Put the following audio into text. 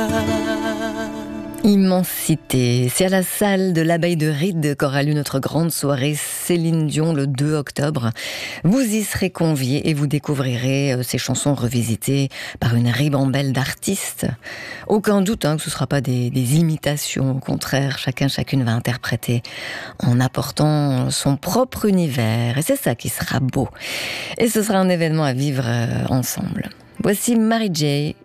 Immensité, c'est à la salle de l'Abbaye de Ried qu'aura lieu notre grande soirée Céline Dion le 2 octobre. Vous y serez conviés et vous découvrirez ces chansons revisitées par une ribambelle d'artistes. Aucun doute que ce ne sera pas des imitations, au contraire, chacune va interpréter en apportant son propre univers. Et c'est ça qui sera beau. Et ce sera un événement à vivre ensemble. Voici Mary J.